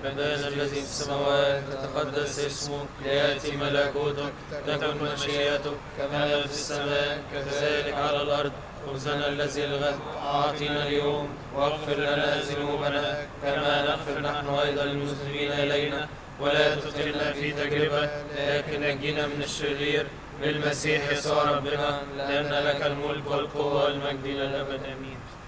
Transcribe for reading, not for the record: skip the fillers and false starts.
أبانا الذي في السماوات يتقدس اسمك، ليأتي ملكوتك، تكن مشيئتك كما في السماء كذلك على الأرض. خبزنا الذي الغد أعطنا اليوم، واغفر لنا ذنوبنا كما نغفر نحن أيضا المذنبين إلينا، ولا تدخلنا في تجربة لكن نجينا من الشرير، بالمسيح يسوع ربنا، لأن لك الملك والقوة والمجد إلى الأبد. آمين.